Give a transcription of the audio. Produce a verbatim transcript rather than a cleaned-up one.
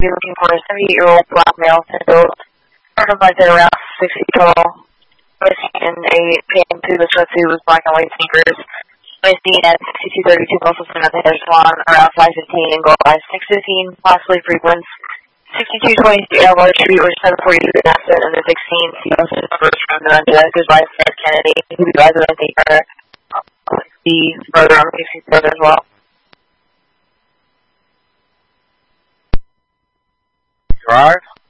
be looking for a seventy-eight-year-old black male, single, circumcised around six feet tall, dressing in a pink tube sweatsuit with black and white sneakers. Seen at sixty-two thirty-two Muscle Center at the hair salon around five fifteen and go by six fifteen, possibly frequent. sixty-two twenty-three Elmwood Street or seven forty-three Asset and then sixteen Stevenson first from Miranda. Goodbye, Fred Kennedy. Who you guys are going to take her? The brother, I'm going to take brother as well. Gerard?